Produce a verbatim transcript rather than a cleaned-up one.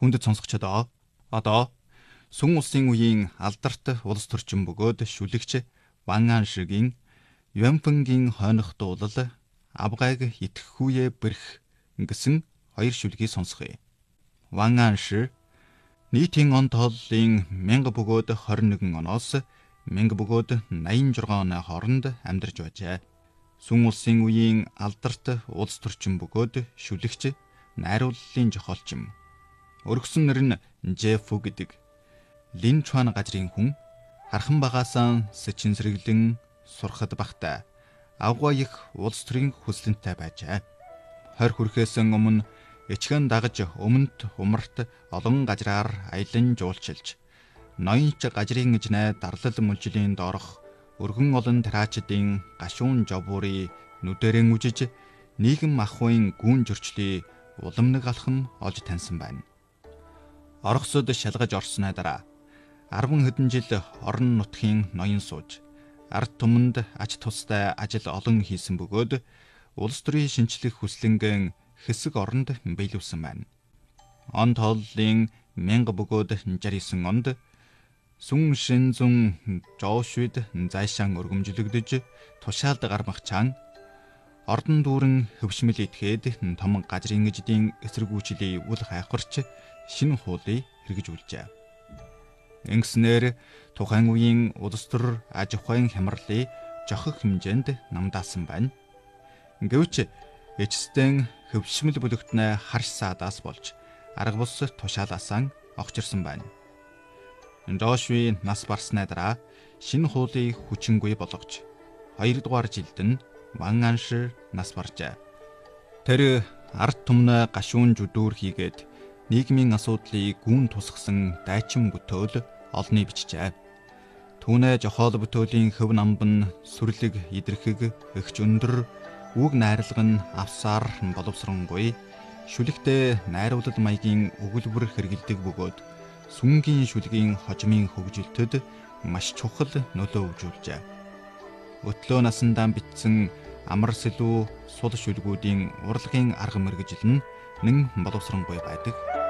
Хүндэт сонсогчдоо одоо сүн улсын үеийн алдарт улс төрчин бөгөөд шүлэгч Ван Аншигийн Юанфэнгийн хойных дуулал Абгайг итгэхүйе бэрх гэсэн хоёр шүлгийг сонсгоё. Ван Анши нийтийн он тооллын мянга бөгөөд хорин нэгэн оноос мянга бөгөөд найман жургаан оны хооронд амьдарч байжээ. Сүн улсын үеийн алдарт улс төрчин бөгөөд шүлэгч найрууллын жохолчим. Өргөсөн нэр нь Жефф гэдэг. Лин Чуан газрын хүн хархан багаасаа сэчин сэргэлэн сурахад багтаа авгаа их улс төрийн хүслэнтэй байжээ. Хойр хүрэхээс өмнө ичгэн дагаж өмнөд умарт олон газраар аялан жуулчилж ноёнч газрын ижнэ дарлал мүлжлийн доорх өргөн олон тараачдын гашуун жовбуурын нүдэрэн үжиж нийгэм ахуйн гүн зөрчлийг уламнаг алхам олж таньсан байна. Оросод шалгаж орсны дараа арван хэдэн жил орон нутгийн ноён сууж ард түмэнд ач тустай ажил олон хийсэн бөгөөд улс төрийн шинжлэх хүслэнгийн хэсэг оронд биелүүлсэн байна. Он тооллын мянга бөгөөд шарь девять онд Сүн Шинзүн Жошуйд зайшаан өргөмжлөгдөж тушаалд гармах чаан ордон дүүрэн хөвшмөл итгээд том газрын эждийн эсэргүүцлийн үл хайхварч шинэ хуулийг хэрэгжүүлжээ. Ингэснээр тухайн үеийн улс төр аж ахуйн хямралыг жохох хэмжээнд намдаасан байна. Гэвч эцэстэн хөвшмөл бүлэгтнээ харш саадаас болж арга бус тушаалаасаа огчирсан байна. Жошуй нас барсны дараа шинэ хуулийг хүчингүй болгож хоёрдугаар жилд нь Ван Анши нас баржээ. Тэр ард түмнээ гашуун жүдүүр хийгээд нийгмийн асуудлыг гүн тусгасан дайчин бүтээл олны бичжээ. Түүнээ жохоол бүтээлийн хөв намбан сүрлэг идэрхэг эгч өндөр үг найрлага нь авсаар боловсронгүй шүлэгтэй найруулал маягийн өгүүлбэр хэрэгэлдэг бөгөөд сүнгийн шүлгийн хожмын хөгжилтөд маш чухал нөлөө үзүүлжээ. Өтлөө насандаа бичсэн амар сэлүү сул шүлгүүдийн урлагийн арга мэргэжил нь нэн боловсронгүй байдаг.